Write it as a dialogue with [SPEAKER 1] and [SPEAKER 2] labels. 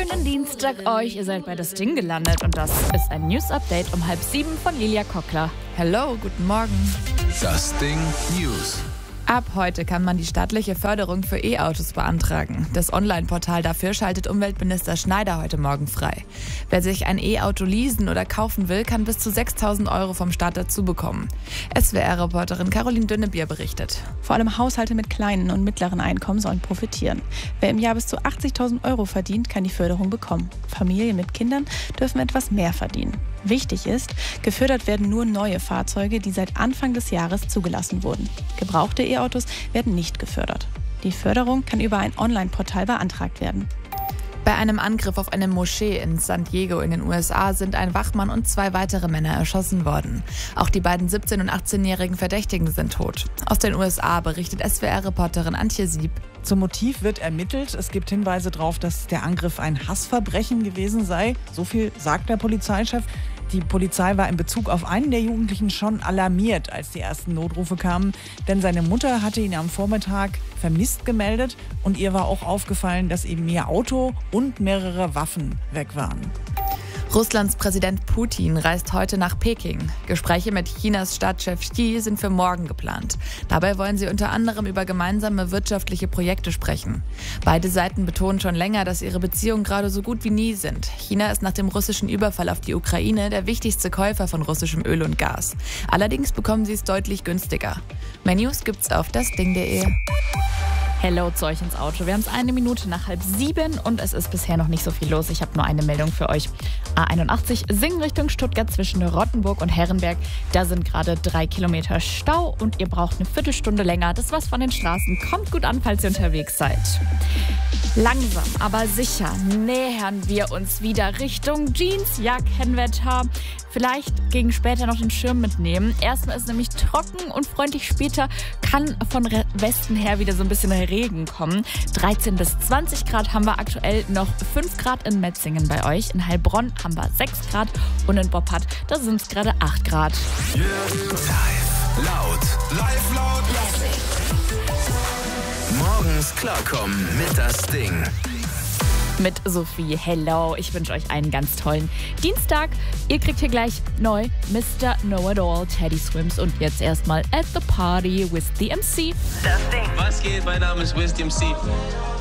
[SPEAKER 1] Schönen Dienstag euch. Ihr seid bei Das Ding gelandet und das ist ein News-Update um 6:30 von Lilia Kockler.
[SPEAKER 2] Hallo, guten Morgen.
[SPEAKER 3] Das Ding News.
[SPEAKER 2] Ab heute kann man die staatliche Förderung für E-Autos beantragen. Das Online-Portal dafür schaltet Umweltminister Schneider heute Morgen frei. Wer sich ein E-Auto leasen oder kaufen will, kann bis zu 6.000 € vom Staat dazu bekommen. SWR-Reporterin Caroline Dünnebier berichtet.
[SPEAKER 4] Vor allem Haushalte mit kleinen und mittleren Einkommen sollen profitieren. Wer im Jahr bis zu 80.000 € verdient, kann die Förderung bekommen. Familien mit Kindern dürfen etwas mehr verdienen. Wichtig ist, gefördert werden nur neue Fahrzeuge, die seit Anfang des Jahres zugelassen wurden. Gebrauchte E-Autos werden nicht gefördert. Die Förderung kann über ein Online-Portal beantragt werden.
[SPEAKER 2] Bei einem Angriff auf eine Moschee in San Diego in den USA sind ein Wachmann und 2 weitere Männer erschossen worden. Auch die beiden 17- und 18-jährigen Verdächtigen sind tot. Aus den USA berichtet SWR-Reporterin Antje Sieb.
[SPEAKER 5] Zum Motiv wird ermittelt. Es gibt Hinweise darauf, dass der Angriff ein Hassverbrechen gewesen sei. So viel sagt der Polizeichef. Die Polizei war in Bezug auf einen der Jugendlichen schon alarmiert, als die ersten Notrufe kamen. Denn seine Mutter hatte ihn am Vormittag vermisst gemeldet und ihr war auch aufgefallen, dass eben ihr Auto und mehrere Waffen weg waren.
[SPEAKER 2] Russlands Präsident Putin reist heute nach Peking. Gespräche mit Chinas Staatschef Xi sind für morgen geplant. Dabei wollen sie unter anderem über gemeinsame wirtschaftliche Projekte sprechen. Beide Seiten betonen schon länger, dass ihre Beziehungen gerade so gut wie nie sind. China ist nach dem russischen Überfall auf die Ukraine der wichtigste Käufer von russischem Öl und Gas. Allerdings bekommen sie es deutlich günstiger. Mehr News gibt's auf dasding.de.
[SPEAKER 1] Hello zu euch ins Auto. Wir haben es 1 Minute nach 6:30 und es ist bisher noch nicht so viel los. Ich habe nur eine Meldung für euch. A81 Singen Richtung Stuttgart zwischen Rottenburg und Herrenberg. Da sind gerade 3 Kilometer Stau und ihr braucht eine Viertelstunde länger. Das war's von den Straßen. Kommt gut an, falls ihr unterwegs seid. Langsam, aber sicher nähern wir uns wieder Richtung Jeansjackenwetter. Vielleicht gegen später noch den Schirm mitnehmen. Erstmal ist es nämlich trocken und freundlich. Später kann von Westen her wieder so ein bisschen Regen kommen. 13 bis 20 Grad haben wir aktuell, noch 5 Grad in Metzingen bei euch. In Heilbronn haben wir 6 Grad und in Boppard, da sind es gerade 8 Grad.
[SPEAKER 3] Live laut. Morgens klarkommen mit das Ding.
[SPEAKER 1] Mit Sophie. Hello, ich wünsche euch einen ganz tollen Dienstag. Ihr kriegt hier gleich neu Mr. Know-It-All, Teddy Swims und jetzt erstmal At the Party with the MC.
[SPEAKER 6] Das Ding. Was geht? Mein Name ist Wiz MC.